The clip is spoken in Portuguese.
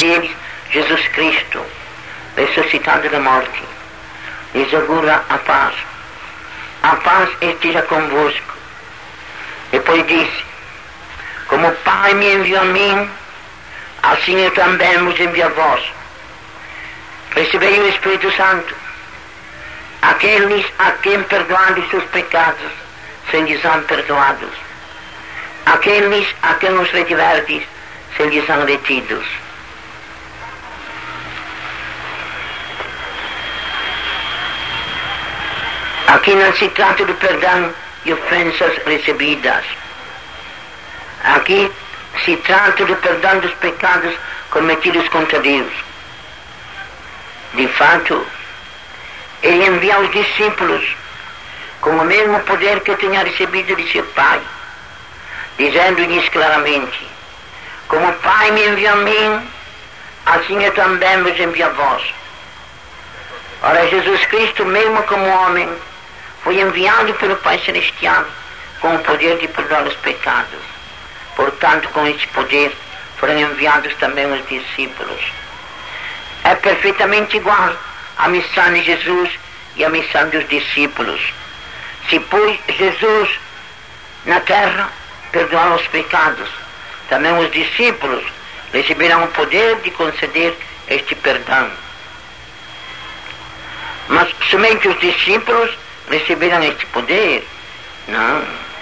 deles, Jesus Cristo, ressuscitado da morte, lhes augura a paz. A paz esteja convosco. Depois disse: como o Pai me enviou a mim, assim eu também vos envio a vós. Recebei o Espírito Santo. Aqueles a quem perdoados seus pecados, se lhes são perdoados. Aqueles a quem os retiverdes, se lhes são retidos. Aqui não se trata do perdão de ofensas recebidas. Aqui se trata do perdão dos pecados cometidos contra Deus. De fato, ele envia os discípulos com o mesmo poder que tinha recebido de seu Pai, dizendo-lhes claramente: como o Pai me enviou a mim, assim eu também vos envio a vós. Ora, Jesus Cristo, mesmo como homem, foi enviado pelo Pai Celestial com o poder de perdoar os pecados. Portanto, com esse poder foram enviados também os discípulos. É perfeitamente igual à missão de Jesus e à missão dos discípulos. Se, pois, Jesus na terra perdoar os pecados, também os discípulos receberão o poder de conceder este perdão. Mas somente os discípulos receberam este poder? Não.